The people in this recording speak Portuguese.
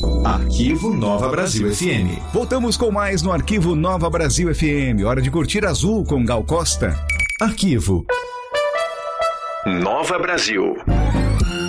Arquivo Nova Brasil FM. Voltamos com mais no Arquivo Nova Brasil FM. Hora de curtir Azul com Gal Costa. Arquivo Nova Brasil.